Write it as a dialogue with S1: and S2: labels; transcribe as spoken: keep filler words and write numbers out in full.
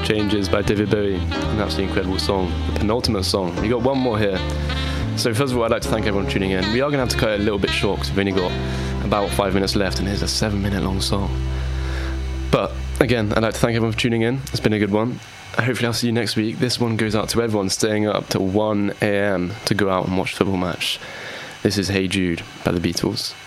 S1: Changes by David Bowie. An absolutely incredible song. The penultimate song. We got one more here. So first of all, I'd like to thank everyone for tuning in. We are going to have to cut it a little bit short because we've only got about five minutes left and it's a seven minute long song. But again, I'd like to thank everyone for tuning in. It's been a good one. Hopefully I'll see you next week. This one goes out to everyone staying up till one a.m. to go out and watch a football match. This is Hey Jude by the Beatles.